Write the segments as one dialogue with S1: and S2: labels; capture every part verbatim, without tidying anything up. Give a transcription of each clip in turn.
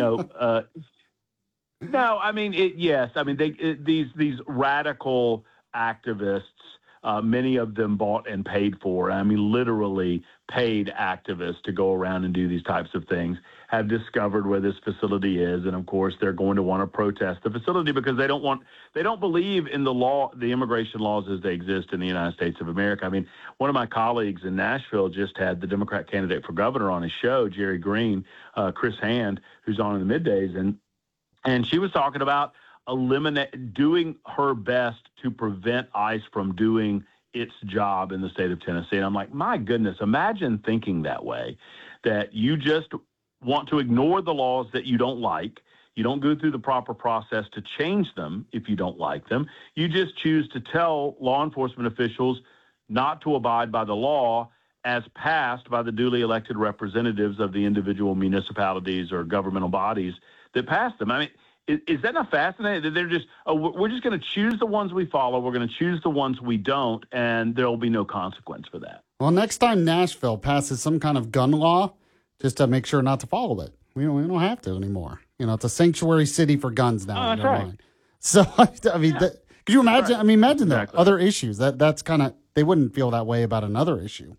S1: know, uh, no, I mean, it, yes, I mean, they it, these these radical activists, uh, many of them bought and paid for. I mean, literally paid activists to go around and do these types of things. Have discovered where this facility is, and of course, they're going to want to protest the facility because they don't want they don't believe in the law, the immigration laws as they exist in the United States of America. I mean, one of my colleagues in Nashville just had the Democrat candidate for governor on his show, Jerry Green, uh, Chris Hand, who's on in the middays, and And she was talking about eliminate doing her best to prevent ICE from doing its job in the state of Tennessee. And I'm like, my goodness, imagine thinking that way, that you just want to ignore the laws that you don't like. You don't go through the proper process to change them if you don't like them. You just choose to tell law enforcement officials not to abide by the law as passed by the duly elected representatives of the individual municipalities or governmental bodies that passed them. I mean, is, is that not fascinating? That they're just, oh, we're just going to choose the ones we follow. We're going to choose the ones we don't, and there will be no consequence for that.
S2: Well, next time Nashville passes some kind of gun law, just to make sure not to follow it. We don't, we don't have to anymore. You know, it's a sanctuary city for guns now.
S1: Oh,
S2: in
S1: that's
S2: their
S1: right.
S2: mind. So, I mean, yeah. that, could you imagine? Right. I mean, imagine
S1: exactly.
S2: the other issues. That That's kind of, they wouldn't feel that way about another issue.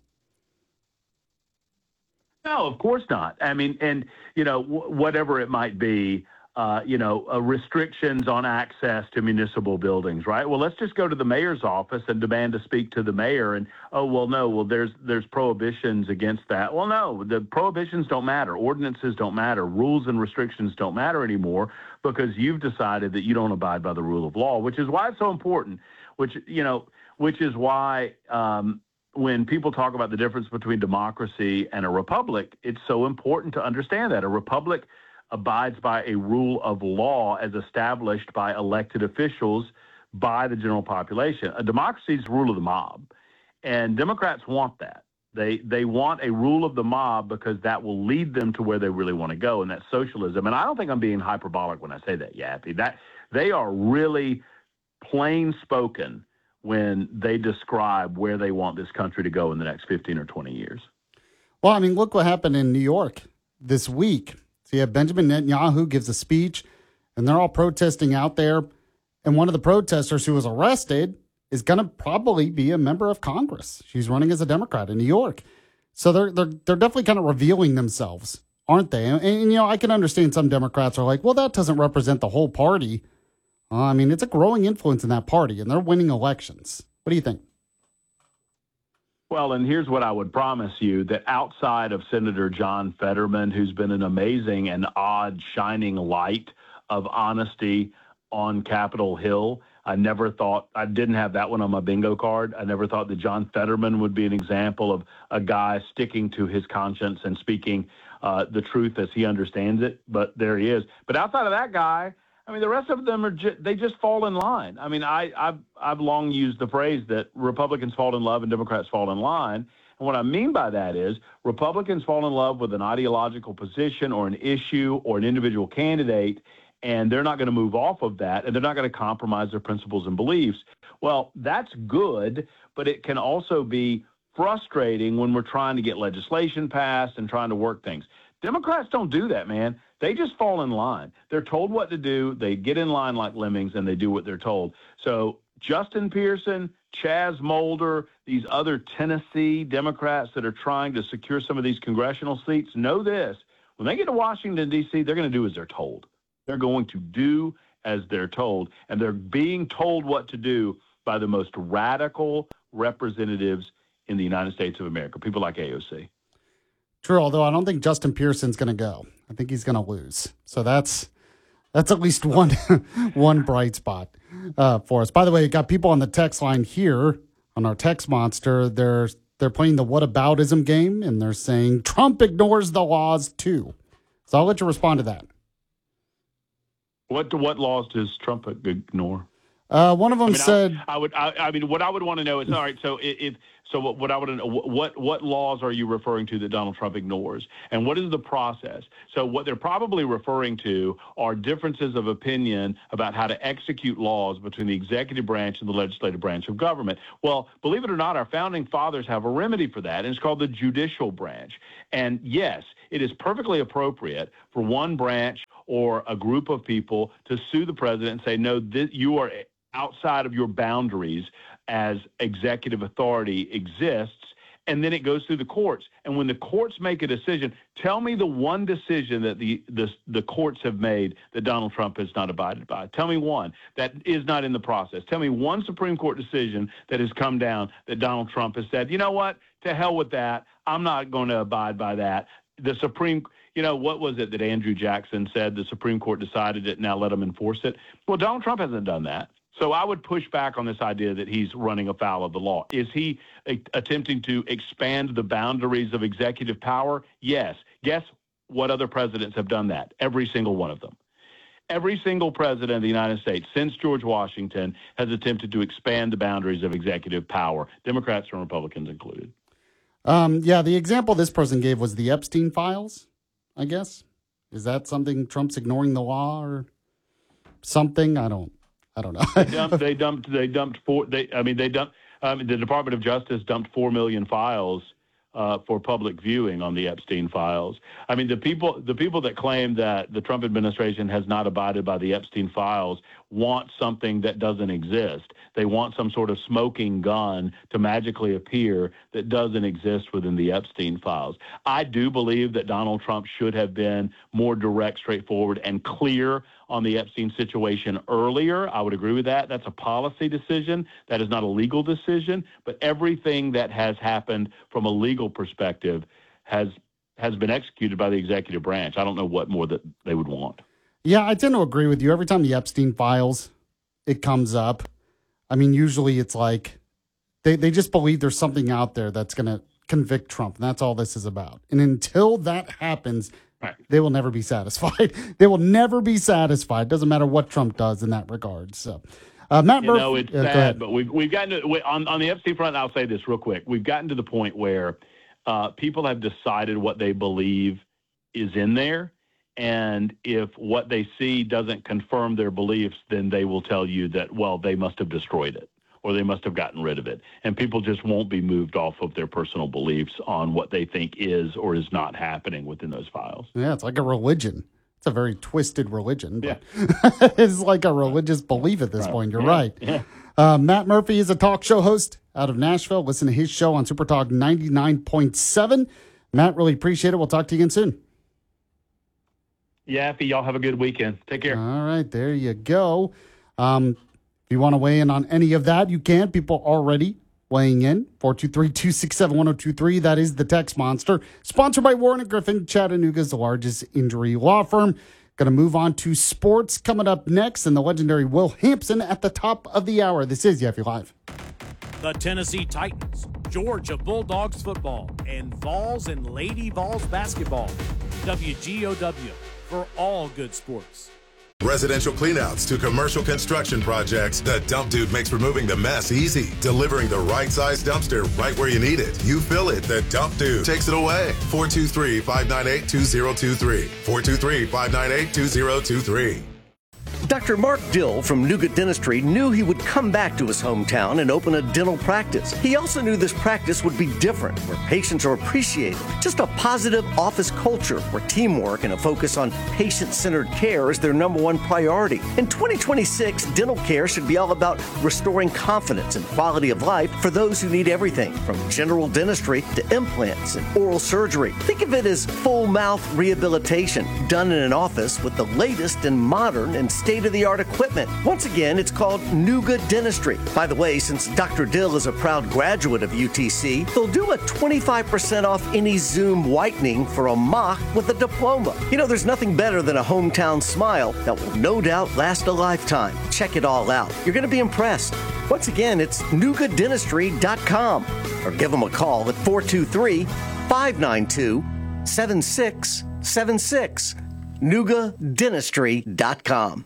S1: No, of course not. I mean, and, you know, w- whatever it might be, uh, you know, uh, restrictions on access to municipal buildings, right? Well, let's just go to the mayor's office and demand to speak to the mayor. And, oh, well, no, well, there's there's prohibitions against that. Well, no, the prohibitions don't matter. Ordinances don't matter. Rules and restrictions don't matter anymore because you've decided that you don't abide by the rule of law, which is why it's so important, which, you know, which is why um, when people talk about the difference between democracy and a republic, it's so important to understand that a republic abides by a rule of law as established by elected officials by the general population. A democracy is rule of the mob, and Democrats want that. They they want a rule of the mob because that will lead them to where they really want to go, and that's socialism. And I don't think I'm being hyperbolic when I say that, Yappy. That they are really plain spoken when they describe where they want this country to go in the next fifteen or twenty years.
S2: Well, I mean, look what happened in New York this week. So you have Benjamin Netanyahu gives a speech, and they're all protesting out there. And one of the protesters who was arrested is going to probably be a member of Congress. She's running as a Democrat in New York. So they're they're they're definitely kind of revealing themselves, aren't they? And, and you know, I can understand some Democrats are like, well, that doesn't represent the whole party. Uh, I mean, it's a growing influence in that party, and they're winning elections. What do you think?
S1: Well, and here's what I would promise you, that outside of Senator John Fetterman, who's been an amazing and odd shining light of honesty on Capitol Hill, I never thought, I didn't have that one on my bingo card. I never thought that John Fetterman would be an example of a guy sticking to his conscience and speaking uh, the truth as he understands it. But there he is. But outside of that guy, I mean, the rest of them are ju- they just fall in line. I mean, I, I've I've long used the phrase that Republicans fall in love and Democrats fall in line. And what I mean by that is Republicans fall in love with an ideological position or an issue or an individual candidate, and they're not going to move off of that, and they're not going to compromise their principles and beliefs. Well, that's good, but it can also be frustrating when we're trying to get legislation passed and trying to work things. Democrats don't do that, man. They just fall in line. They're told what to do. They get in line like lemmings, and they do what they're told. So Justin Pearson, Chaz Mulder, these other Tennessee Democrats that are trying to secure some of these congressional seats, know this. When they get to Washington, D C, they're going to do as they're told. They're going to do as they're told, and they're being told what to do by the most radical representatives in the United States of America, people like A O C.
S2: True, although I don't think Justin Pearson's going to go. I think he's going to lose. So that's that's at least one one bright spot uh, for us. By the way, you got people on the text line here on our text monster. They're they're playing the whataboutism game, and they're saying Trump ignores the laws too. So I'll let you respond to that.
S1: What what laws does Trump ignore?
S2: Uh, one of them
S1: I mean,
S2: said,
S1: I, I would. I, I mean, what I would want to know is, all right. So, if so, what, what I would what what laws are you referring to that Donald Trump ignores, and what is the process? So, what they're probably referring to are differences of opinion about how to execute laws between the executive branch and the legislative branch of government. Well, believe it or not, our founding fathers have a remedy for that, and it's called the judicial branch. And yes, it is perfectly appropriate for one branch or a group of people to sue the president and say, no, this, you are outside of your boundaries as executive authority exists. And then it goes through the courts. And when the courts make a decision, tell me the one decision that the, the the courts have made that Donald Trump has not abided by. Tell me one that is not in the process. Tell me one Supreme Court decision that has come down that Donald Trump has said, you know what, to hell with that. I'm not going to abide by that. The Supreme, you know, what was it that Andrew Jackson said? The Supreme Court decided it, now let them enforce it. Well, Donald Trump hasn't done that. So I would push back on this idea that he's running afoul of the law. Is he a- attempting to expand the boundaries of executive power? Yes. Guess what other presidents have done that? Every single one of them. Every single president of the United States since George Washington has attempted to expand the boundaries of executive power, Democrats and Republicans included.
S2: Um, yeah, the example this person gave was the Epstein files, I guess. Is that something Trump's ignoring the law or something? I don't. I don't know.
S1: they dumped. They dumped. They dumped four. They. I mean, they dumped. Um, the Department of Justice dumped four million files uh, for public viewing on the Epstein files. I mean, the people. The people that claim that the Trump administration has not abided by the Epstein files want something that doesn't exist. They want some sort of smoking gun to magically appear that doesn't exist within the Epstein files. I do believe that Donald Trump should have been more direct, straightforward, and clear on the Epstein situation earlier. I would agree with that. That's a policy decision. That is not a legal decision. But everything that has happened from a legal perspective has has been executed by the executive branch. I don't know what more that they would want.
S2: Yeah, I tend to agree with you. Every time the Epstein files, it comes up. I mean, usually it's like they, they just believe there's something out there that's going to convict Trump, and that's all this is about. And until that happens, right, they will never be satisfied. They will never be satisfied. Doesn't matter what Trump does in that regard. So, uh, Matt
S1: you
S2: Murphy.
S1: know, it's
S2: uh,
S1: sad, but we've we've gotten to, on on the Epstein front. I'll say this real quick. We've gotten to the point where uh, people have decided what they believe is in there. And if what they see doesn't confirm their beliefs, then they will tell you that, well, they must have destroyed it or they must have gotten rid of it. And people just won't be moved off of their personal beliefs on what they think is or is not happening within those files.
S2: Yeah, it's like a religion. It's a very twisted religion. But
S1: yeah.
S2: It's like a religious belief at this
S1: right.
S2: point. You're
S1: yeah.
S2: right.
S1: Yeah.
S2: Uh, Matt Murphy is a talk show host out of Nashville. Listen to his show on Super Talk ninety-nine point seven. Matt, really appreciate it. We'll talk to you again soon.
S1: Yeah, y'all have a good weekend. Take care.
S2: All right, there you go. Um, if you want to weigh in on any of that, you can. People already weighing in. four two three, two six seven, one oh two three. That is the text monster. Sponsored by Warren and Griffin, Chattanooga's largest injury law firm. Going to move on to sports coming up next, and the legendary Will Hampson at the top of the hour. This is Yaffe Live.
S3: The Tennessee Titans, Georgia Bulldogs football, and Vols and Lady Vols basketball. W G O W. For all good sports.
S4: Residential cleanouts to commercial construction projects, the Dump Dude makes removing the mess easy. Delivering the right size dumpster right where you need it. You fill it, the Dump Dude takes it away. four two three, five nine eight, two zero two three. four two three, five nine eight, two zero two three.
S5: Doctor Mark Dill from Nuga Dentistry knew he would come back to his hometown and open a dental practice. He also knew this practice would be different, where patients are appreciated. Just a positive office culture where teamwork and a focus on patient-centered care is their number one priority. In twenty twenty-six, dental care should be all about restoring confidence and quality of life for those who need everything from general dentistry to implants and oral surgery. Think of it as full mouth rehabilitation done in an office with the latest and modern and state-of-the-art equipment. Once again, it's called Nuga Dentistry. By the way, since Doctor Dill is a proud graduate of U T C, they'll do a twenty-five percent off any Zoom whitening for a mock with a diploma. You know, there's nothing better than a hometown smile that will no doubt last a lifetime. Check it all out. You're going to be impressed. Once again, it's nuga dentistry dot com or give them a call at four two three, five nine two, seven six seven six. nuga dentistry dot com.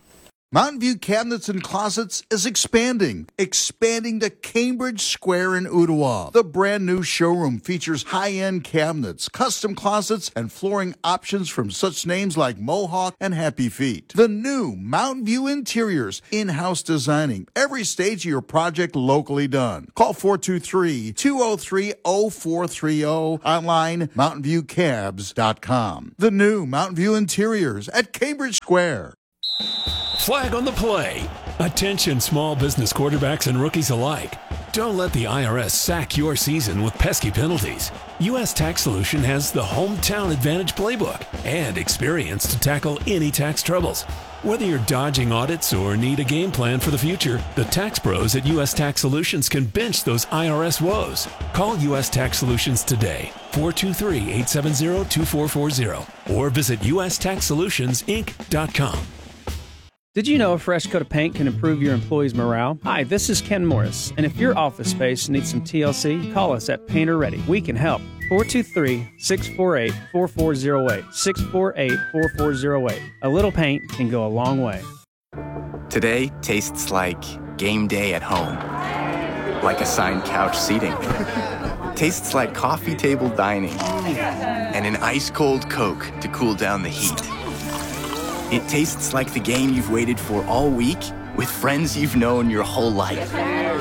S6: Mountain View Cabinets and Closets is expanding, expanding to Cambridge Square in Ottawa. The brand new showroom features high-end cabinets, custom closets, and flooring options from such names like Mohawk and Happy Feet. The new Mountain View Interiors, in-house designing, every stage of your project locally done. Call four two three, two oh three, oh four three oh, online mountain view cabs dot com. The new Mountain View Interiors at Cambridge Square.
S7: Flag on the play. Attention small business quarterbacks and rookies alike. Don't let the I R S sack your season with pesky penalties. U S Tax Solution has the Hometown Advantage Playbook and experience to tackle any tax troubles. Whether you're dodging audits or need a game plan for the future, the tax pros at U S Tax Solutions can bench those I R S woes. Call U S Tax Solutions today, four two three, eight seven zero, two four four zero, or visit U S tax solutions inc dot com.
S8: Did you know a fresh coat of paint can improve your employees' morale? Hi, this is Ken Morris, and if your office space needs some T L C, call us at Painter Ready. We can help. four two three, six four eight, four four zero eight, six four eight, four four zero eight. A little paint can go a long way.
S9: Today tastes like game day at home, like assigned couch seating. Tastes like coffee table dining and an ice-cold Coke to cool down the heat. It tastes like the game you've waited for all week with friends you've known your whole life.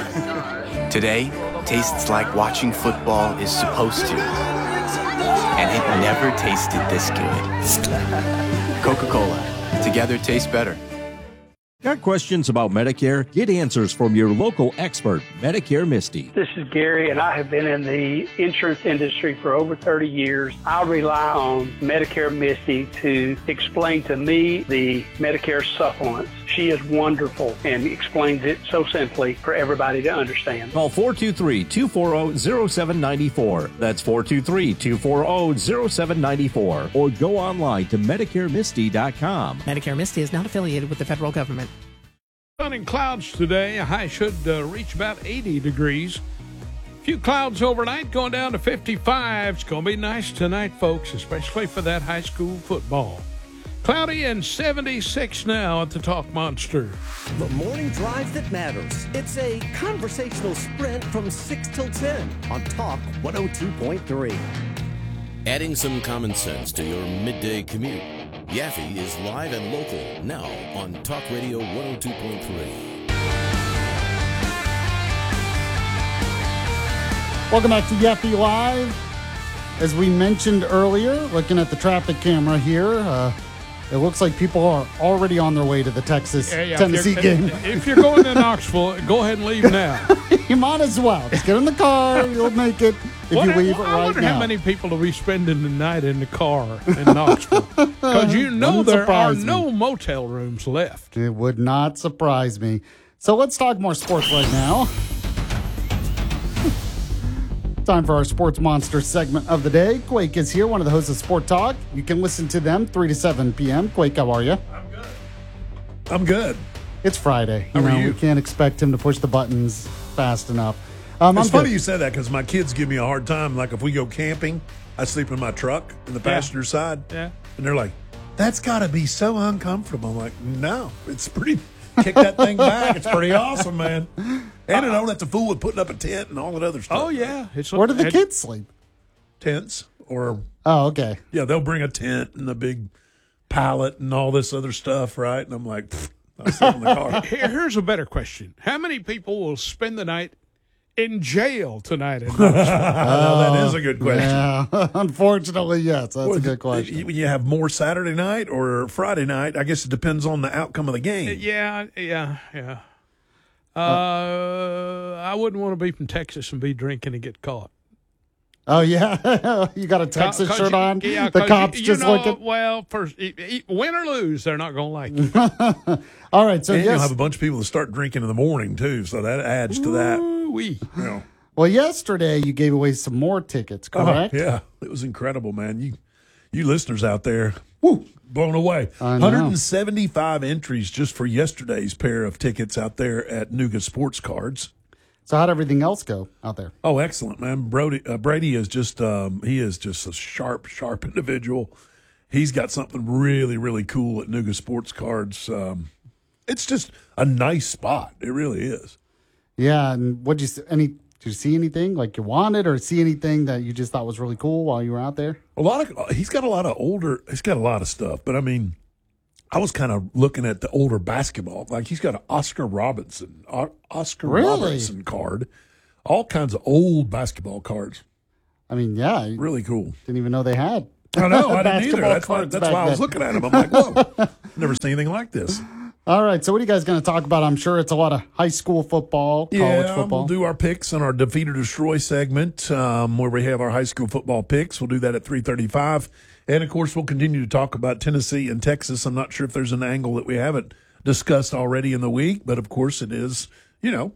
S9: Today tastes like watching football is supposed to. And it never tasted this good. Coca-Cola. Together tastes better.
S10: Got questions about Medicare? Get answers from your local expert, Medicare Misty.
S11: This is Gary, and I have been in the insurance industry for over thirty years. I rely on Medicare Misty to explain to me the Medicare supplements. She is wonderful and explains it so simply for everybody to understand.
S10: Call four two three, two four zero, zero seven nine four. That's four two three, two four zero, zero seven nine four. Or go online to medicare misty dot com.
S12: Medicare Misty is not affiliated with the federal government.
S13: Sun and clouds today. A high should uh, reach about eighty degrees. Few clouds overnight, going down to fifty-five. It's going to be nice tonight, folks, especially for that high school football. Cloudy and seventy-six now at the Talk Monster.
S5: The morning drive that matters. It's a conversational sprint from six till ten on Talk one oh two point three.
S3: Adding some common sense to your midday commute. Yaffe is live and local now on Talk Radio one oh two point three.
S2: Welcome back to Yaffe Live. As we mentioned earlier, looking at the traffic camera here, uh, it looks like people are already on their way to the Texas
S13: yeah, yeah,
S2: Tennessee
S13: if
S2: game.
S13: If you're going to Knoxville, go ahead and leave now.
S2: You might as well. Just get in the car. You'll make it if
S13: what,
S2: you leave
S13: well,
S2: it right now.
S13: I wonder how many people will be spending the night in the car in Knoxville. Because you know there are me. no motel rooms left.
S2: It would not surprise me. So let's talk more sports right now. Time for our Sports Monster segment of the day. Quake is here, one of the hosts of Sport Talk. You can listen to them three to seven p.m. Quake, how are you?
S14: I'm good. I'm good.
S2: It's Friday.
S14: How
S2: you
S14: are
S2: know,
S14: you?
S2: We can't expect him to push the buttons fast enough. Um,
S14: it's
S2: I'm
S14: funny
S2: good.
S14: you said that because my kids give me a hard time. Like if we go camping, I sleep in my truck in the passenger
S13: Yeah.
S14: side.
S13: Yeah.
S14: And they're like, that's got to be so uncomfortable. I'm like, no, it's pretty, kick that thing back. It's pretty awesome, man. And I don't have to fool with putting up a tent and all that other stuff.
S13: Oh, yeah. It's
S2: Where do the
S13: it,
S2: kids sleep?
S14: Tents or,
S2: Oh, okay.
S14: yeah, they'll bring a tent and a big pallet and all this other stuff, right? And I'm like, pfft, I sleep in the car.
S13: Here, here's a better question. How many people will spend the night in jail tonight in Knoxville?
S14: Oh, that is a good question.
S2: Yeah, unfortunately, yes. That's
S14: Well,
S2: a good question.
S14: When you have more Saturday night or Friday night, I guess it depends on the outcome of the game.
S13: Yeah, yeah, yeah. Uh, I wouldn't want to be from Texas and be drinking and get caught.
S2: Oh, yeah. You got a Texas shirt
S13: you,
S2: on?
S13: Yeah,
S2: the cops
S13: you, you
S2: just
S13: know,
S2: looking?
S13: Well, first, win or lose, they're not going to like you.
S2: All right, so
S14: and
S2: yes.
S14: you'll have a bunch of people that start drinking in the morning, too, so that adds to that.
S13: We.
S14: You know.
S2: Well, yesterday you gave away some more tickets, correct?
S14: Oh, yeah, it was incredible, man. You you listeners out there, woo, blown away.
S2: I know.
S14: one hundred seventy-five entries just for yesterday's pair of tickets out there at Nuga Sports Cards.
S2: So how'd everything else go out there?
S14: Oh, excellent, man. Brody, uh, Brady is just um, he is just a sharp, sharp individual. He's got something really, really cool at Nuga Sports Cards. Um, it's just a nice spot. It really is.
S2: Yeah, and what you any? Did you see anything like you wanted, or see anything that you just thought was really cool while you were out there?
S14: A lot of he's got a lot of older. He's got a lot of stuff, but I mean, I was kind of looking at the older basketball. Like he's got an Oscar Robinson, Oscar
S2: Really?
S14: Robertson card, all kinds of old basketball cards.
S2: I mean, yeah,
S14: really cool.
S2: Didn't even know they had.
S14: I know, I didn't either.
S2: basketball
S14: That's why,
S2: cards
S14: that's
S2: back
S14: why I was
S2: then.
S14: looking at him. I'm like, whoa, never seen anything like this.
S2: All right, so what are you guys going to talk about? I'm sure it's a lot of high school football, college
S14: Yeah,
S2: football.
S14: we'll do our picks on our Defeat or Destroy segment um, where we have our high school football picks. We'll do that at three thirty-five. And, of course, we'll continue to talk about Tennessee and Texas. I'm not sure if there's an angle that we haven't discussed already in the week, but, of course, it is, you know,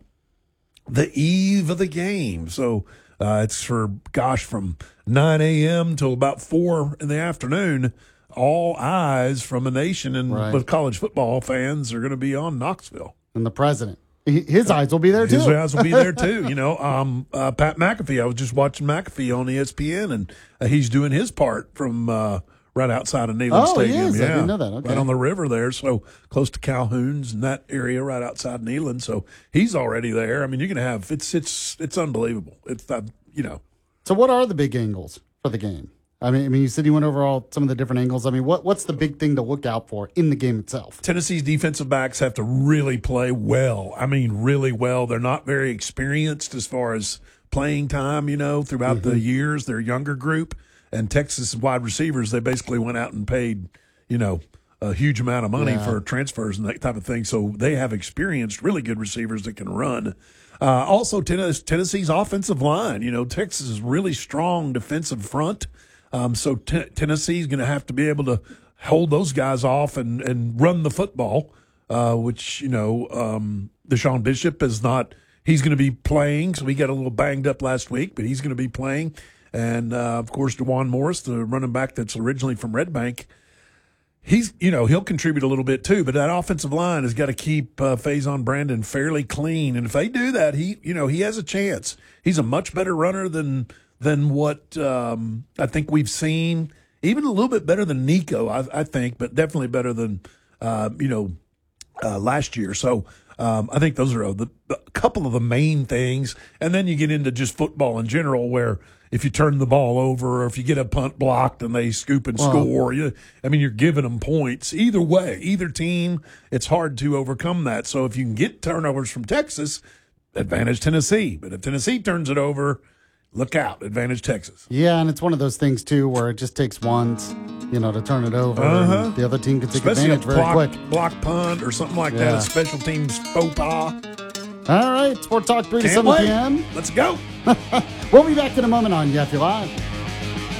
S14: the eve of the game. So uh, it's for, gosh, from nine a.m. till about four in the afternoon. All eyes from a nation and
S2: Right.
S14: with college football fans are going to be on Knoxville.
S2: And the president. He- His eyes will be there, too.
S14: His eyes will be there, too. You know, um, uh, Pat McAfee, I was just watching McAfee on E S P N, and uh, he's doing his part from uh, right outside of Neyland
S2: Oh, he
S14: Stadium.
S2: is? I
S14: Yeah,
S2: didn't know that. Okay.
S14: Right on the river there, so close to Calhoun's and that area right outside Neyland. So he's already there. I mean, you're going to have, it's it's it's unbelievable. It's, uh, you know.
S2: So what are the big angles for the game? I mean, I mean, you said you went over all some of the different angles. I mean, what what's the big thing to look out for in the game itself?
S14: Tennessee's defensive backs have to really play well. I mean, really well. They're not very experienced as far as playing time, you know, throughout
S2: Mm-hmm.
S14: the years. They're a younger group. And Texas wide receivers, they basically went out and paid, you know, a huge amount of money
S2: Yeah.
S14: for transfers and that type of thing. So they have experienced, really good receivers that can run. Uh, also, Tennessee, Tennessee's offensive line. You know, Texas is really strong defensive front. Um, so t- Tennessee's going to have to be able to hold those guys off and, and run the football, uh, which, you know, um, Deshaun Bishop is not – he's going to be playing. So he got a little banged up last week, but he's going to be playing. And, uh, of course, DeJuan Morris, the running back that's originally from Red Bank, he's, you know, he'll contribute a little bit too. But that offensive line has got to keep uh, Faison Brandon fairly clean. And if they do that, he, you know, he has a chance. He's a much better runner than – than what um, I think we've seen, even a little bit better than Nico, I, I think, but definitely better than, uh, you know, uh, last year. So um, I think those are the, the couple of the main things. And then you get into just football in general where if you turn the ball over or if you get a punt blocked and they scoop and
S2: Wow.
S14: score, you, I mean, you're giving them points. Either way, either team, it's hard to overcome that. So if you can get turnovers from Texas, advantage Tennessee. But if Tennessee turns it over, look out, advantage Texas.
S2: Yeah, and it's one of those things, too, where it just takes once, you know, to turn it over.
S14: Uh-huh.
S2: And the other team can take
S14: Especially
S2: advantage
S14: a
S2: very
S14: block,
S2: quick.
S14: block punt or something like
S2: Yeah.
S14: that, a special teams faux pas.
S2: All right, Sport Talk three to
S14: Can't
S2: seven
S14: wait.
S2: p.m.
S14: Let's go.
S2: We'll be back in a moment on Yaffe Live.